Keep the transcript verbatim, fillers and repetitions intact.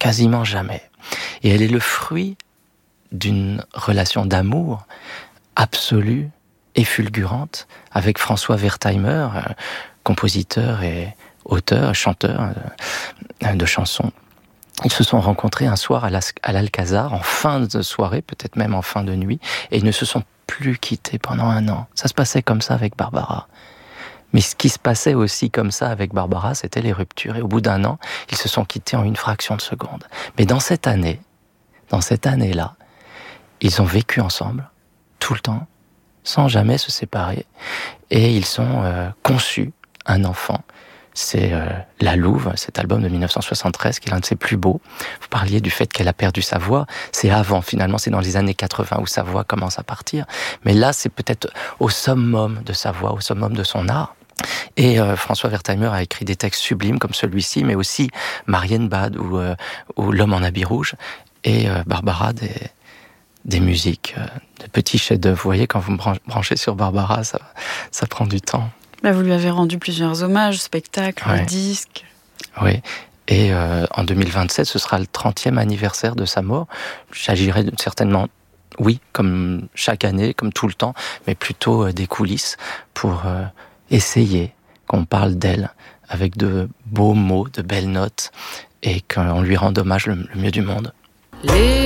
quasiment jamais. Et elle est le fruit d'une relation d'amour absolue et fulgurante avec François Wertheimer, euh, compositeur et auteur, chanteur euh, de chansons. Ils se sont rencontrés un soir à l'Alcazar, en fin de soirée, peut-être même en fin de nuit, et ils ne se sont plus quittés pendant un an. Ça se passait comme ça avec Barbara. Mais ce qui se passait aussi comme ça avec Barbara, c'était les ruptures. Et au bout d'un an, ils se sont quittés en une fraction de seconde. Mais dans cette année, dans cette année-là, ils ont vécu ensemble, tout le temps, sans jamais se séparer. Et ils ont euh, conçu un enfant. C'est euh, La Louve, cet album de dix-neuf cent soixante-treize, qui est l'un de ses plus beaux. Vous parliez du fait qu'elle a perdu sa voix. C'est avant, finalement, c'est dans les années quatre-vingts où sa voix commence à partir. Mais là, c'est peut-être au summum de sa voix, au summum de son art. Et euh, François Wertheimer a écrit des textes sublimes comme celui-ci, mais aussi Marienbad ou, euh, ou L'homme en habit rouge. Et euh, Barbara, des, des musiques, euh, de petits chefs-d'œuvre. Vous voyez, quand vous me branchez sur Barbara, ça, ça prend du temps. Bah, vous lui avez rendu plusieurs hommages, spectacles, ouais. disques. Oui, et euh, en deux mille vingt-sept, ce sera le trentième anniversaire de sa mort. J'agirai certainement, oui, comme chaque année, comme tout le temps, mais plutôt euh, des coulisses pour euh, essayer qu'on parle d'elle avec de beaux mots, de belles notes, et qu'on lui rende hommage le, le mieux du monde. Les